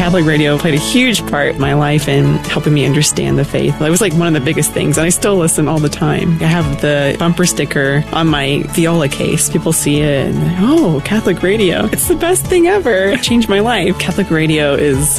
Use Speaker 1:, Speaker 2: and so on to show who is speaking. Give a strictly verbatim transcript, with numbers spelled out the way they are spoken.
Speaker 1: Catholic radio played a huge part in my life in helping me understand the faith. It was like one of the biggest things, and I still listen all the time. I have the bumper sticker on my viola case. People see it and, oh, Catholic radio. It's the best thing ever. It changed my life. Catholic radio is